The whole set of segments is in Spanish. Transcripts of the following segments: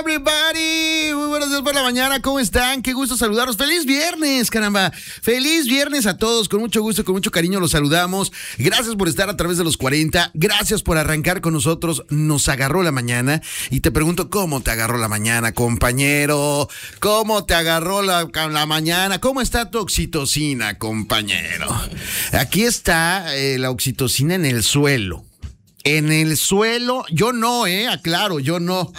Everybody, muy buenos días por la mañana, ¿cómo están? Qué gusto saludarlos. ¡Feliz viernes, caramba! ¡Feliz viernes a todos! Con mucho gusto, con mucho cariño los saludamos. Gracias por estar a través de los 40. Gracias por arrancar con nosotros. Nos agarró la mañana. Y te pregunto, ¿cómo te agarró la mañana, compañero? ¿Cómo te agarró la mañana? ¿Cómo está tu oxitocina, compañero? Aquí está la oxitocina en el suelo. En el suelo, yo no, aclaro, yo no.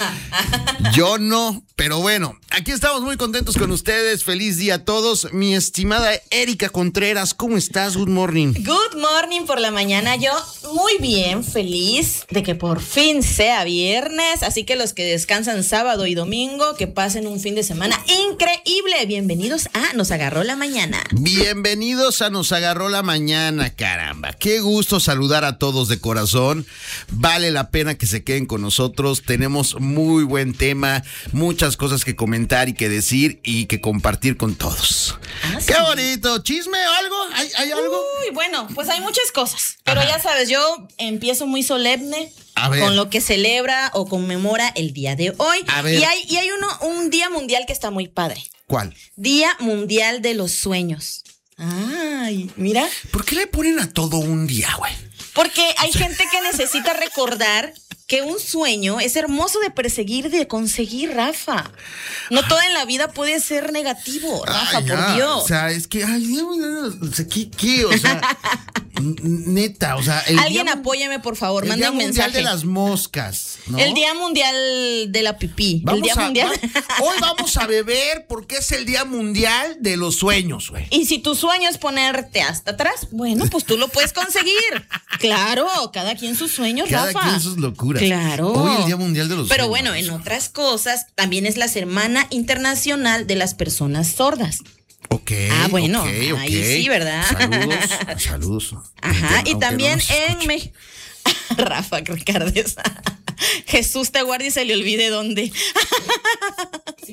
Yo no, pero bueno, aquí estamos muy contentos con ustedes. Feliz día a todos. Mi estimada Erika Contreras, ¿cómo estás? Good morning. Good morning por la mañana. Yo muy bien, feliz de que por fin sea viernes. Así que los que descansan sábado y domingo, que pasen un fin de semana increíble. Bienvenidos a Nos Agarró la Mañana. Bienvenidos a Nos Agarró la Mañana, caramba. Qué gusto saludar a todos de corazón. Vale la pena que se queden con nosotros. Tenemos muy buen tema, muchas cosas que comentar y que decir y que compartir con todos. ¡Qué sí! Bonito! ¿Chisme o algo? ¿Hay algo? Uy, bueno, pues hay muchas cosas. Pero ya sabes, yo empiezo muy solemne con lo que celebra o conmemora el día de hoy. Y hay un día mundial que está muy padre. ¿Cuál? Día Mundial de los Sueños. Ay, mira. ¿Por qué le ponen a todo un día, güey? Porque hay gente que necesita recordar que un sueño es hermoso de perseguir, de conseguir, Rafa. No todo en la vida puede ser negativo, Rafa, por Dios. O sea, es que, ¿qué? O sea, neta, o sea. Alguien apóyame, por favor, manda un mensaje. El Día Mundial de las Moscas, ¿no? El Día Mundial de la Pipí. Hoy vamos a beber porque es el Día Mundial de los Sueños, güey. Y si tu sueño es ponerte hasta atrás, bueno, pues tú lo puedes conseguir. Claro, cada quien sus sueños, Rafa. Cada quien sus locuras. Claro. Hoy el Día Mundial de los Sueños. Pero bueno, en otras cosas, también es la Semana Internacional de las Personas Sordas. Ok. Bueno, okay. ahí sí, ¿verdad? Saludos. Ajá, y también en México. Rafa Ricardes. Jesús te guarde y se le olvide dónde. Sí,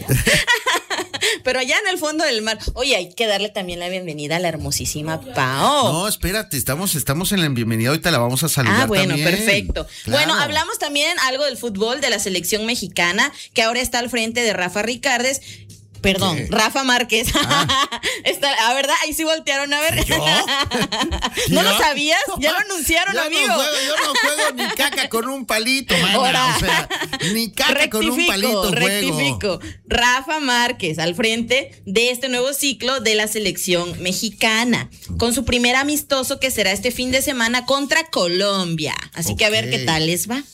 pero allá en el fondo del mar. Oye, hay que darle también la bienvenida a la hermosísima Pao. No, espérate, estamos en la bienvenida, ahorita la vamos a saludar. Bueno, también. Perfecto. Claro. Bueno, hablamos también algo del fútbol de la selección mexicana, que ahora está al frente de Rafa Ricardes. Perdón, ¿qué? Rafa Márquez. A verdad, ahí sí voltearon a ver. ¿Yo? ¿No lo sabías? Ya lo anunciaron, amigo. Yo no juego ni caca con un palito, mana. O sea, ni caca con un palito Rectifico. Rafa Márquez al frente de este nuevo ciclo de la selección mexicana, con su primer amistoso que será este fin de semana contra Colombia. Así que a ver qué tal les va.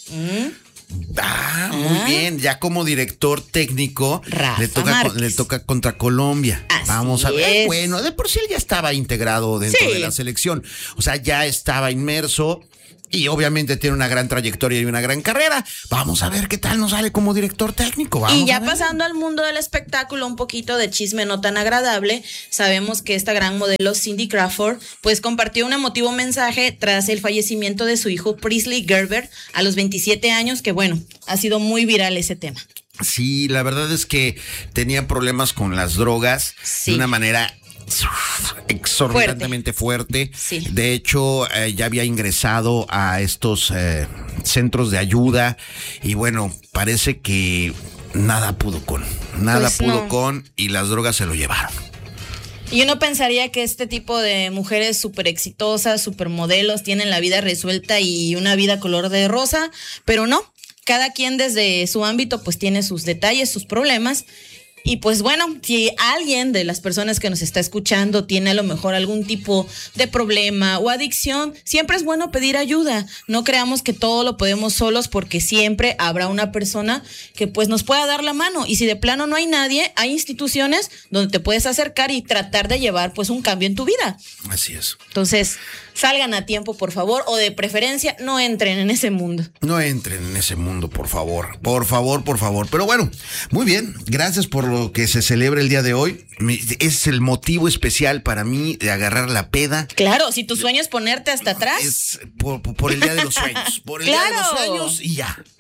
Muy bien, ya como director técnico le toca contra Colombia. Vamos a ver. Bueno, de por sí él ya estaba integrado dentro de la selección, o sea, ya estaba inmerso y obviamente tiene una gran trayectoria y una gran carrera. Vamos a ver qué tal nos sale como director técnico. Y ya pasando al mundo del espectáculo, un poquito de chisme no tan agradable. Sabemos que esta gran modelo Cindy Crawford pues compartió un emotivo mensaje tras el fallecimiento de su hijo Presley Gerber a los 27 años, que bueno, ha sido muy viral ese tema. Sí, la verdad es que tenía problemas con las drogas de una manera exorbitantemente fuerte. Sí. De hecho, ya había ingresado a estos centros de ayuda y bueno, parece que nada pudo con y las drogas se lo llevaron. Y uno pensaría que este tipo de mujeres súper exitosas, súper modelos, tienen la vida resuelta y una vida color de rosa, pero no. Cada quien desde su ámbito pues tiene sus detalles, sus problemas. Y pues bueno, si alguien de las personas que nos está escuchando tiene a lo mejor algún tipo de problema o adicción, siempre es bueno pedir ayuda. No creamos que todo lo podemos solos, porque siempre habrá una persona que pues nos pueda dar la mano. Y si de plano no hay nadie, hay instituciones donde te puedes acercar y tratar de llevar pues un cambio en tu vida. Así es. Entonces, salgan a tiempo, por favor, o de preferencia no entren en ese mundo. No entren en ese mundo, por favor. Por favor, por favor. Pero bueno, muy bien. Gracias por lo que se celebra el día de hoy. Es el motivo especial para mí de agarrar la peda. Claro, si tu sueño es ponerte hasta atrás. Es por el Día de los Sueños. Por el Día de los Sueños y ya.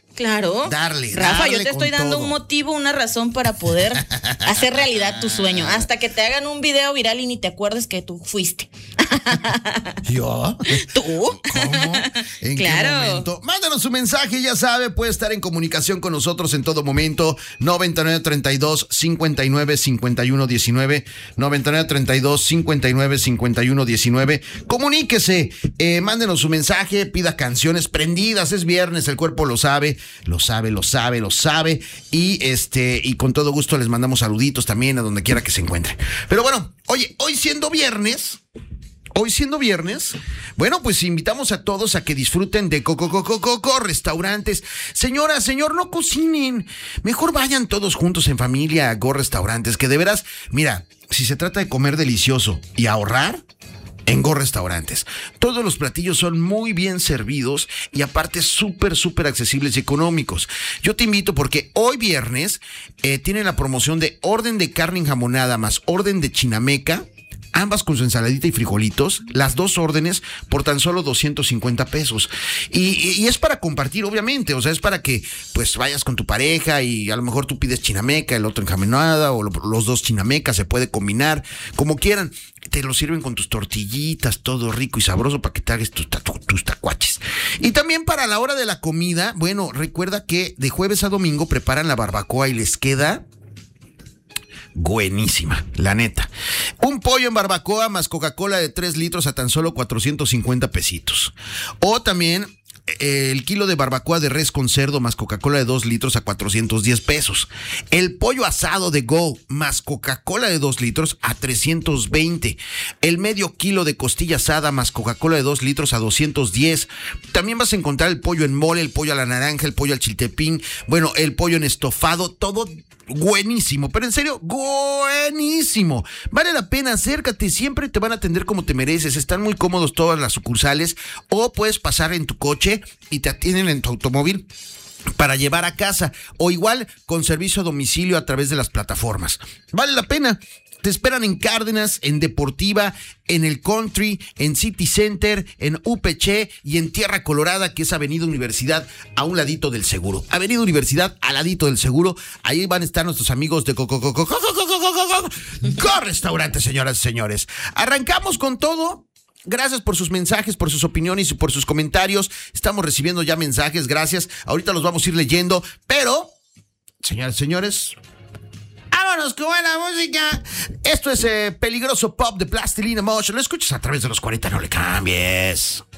Claro. Rafa, yo te estoy dando un motivo, una razón para poder hacer realidad tu sueño. Hasta que te hagan un video viral y ni te acuerdes que tú fuiste. ¿Yo? ¿Tú? ¿Cómo? ¿En qué momento? Mándanos su mensaje, ya sabe, puede estar en comunicación con nosotros en todo momento. 9932-595119. 9932-595119. Comuníquese, mándenos su mensaje, pida canciones prendidas. Es viernes, el cuerpo lo sabe. Lo sabe. Y con todo gusto les mandamos saluditos también a donde quiera que se encuentre. Pero bueno, oye, hoy siendo viernes, bueno, pues invitamos a todos a que disfruten de Restaurantes. Señora, señor, no cocinen. Mejor vayan todos juntos en familia a Go Restaurantes, que de veras, mira, si se trata de comer delicioso y ahorrar, en Go Restaurantes. Todos los platillos son muy bien servidos y aparte súper accesibles y económicos. Yo te invito porque hoy viernes tienen la promoción de orden de carne enjamonada más orden de chinameca, ambas con su ensaladita y frijolitos, las dos órdenes por tan solo 250 pesos. Y es para compartir, obviamente, o sea, es para que pues vayas con tu pareja y a lo mejor tú pides chinameca, el otro enjamonada o los dos chinamecas, se puede combinar, como quieran. Te lo sirven con tus tortillitas, todo rico y sabroso para que te hagas tus tacuaches. Y también para la hora de la comida, bueno, recuerda que de jueves a domingo preparan la barbacoa y les queda buenísima, la neta. Un pollo en barbacoa más Coca-Cola de 3 litros a tan solo 450 pesitos. O también el kilo de barbacoa de res con cerdo más Coca-Cola de 2 litros a 410 pesos. El pollo asado de Go más Coca-Cola de 2 litros a 320. El medio kilo de costilla asada más Coca-Cola de 2 litros a 210. También vas a encontrar el pollo en mole, el pollo a la naranja, el pollo al chiltepín, bueno, el pollo en estofado, todo buenísimo, pero en serio, buenísimo. Vale la pena, acércate, siempre te van a atender como te mereces. Están muy cómodos todas las sucursales, o puedes pasar en tu coche y te atienden en tu automóvil para llevar a casa, o igual con servicio a domicilio a través de las plataformas. Vale la pena. Te esperan en Cárdenas, en Deportiva, en el Country, en City Center, en UPC y en Tierra Colorada, que es Avenida Universidad, a un ladito del Seguro. Avenida Universidad, al ladito del Seguro. Ahí van a estar nuestros amigos de Go Restaurantes, señoras y señores. Arrancamos con todo. Gracias por sus mensajes, por sus opiniones y por sus comentarios. Estamos recibiendo ya mensajes, gracias. Ahorita los vamos a ir leyendo, pero, señoras y señores, vámonos con buena música. Esto es Peligroso Pop de Plastilina Mosh. Lo escuchas a través de los 40, no le cambies.